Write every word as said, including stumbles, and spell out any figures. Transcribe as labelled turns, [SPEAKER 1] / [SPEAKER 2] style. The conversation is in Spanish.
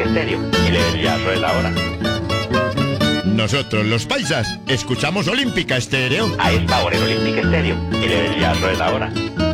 [SPEAKER 1] Estéreo. Y le ya es la hora.
[SPEAKER 2] Nosotros, los paisas, escuchamos Olímpica Estéreo.
[SPEAKER 1] A esta hora en Olímpica Estéreo. Y le ya es la hora.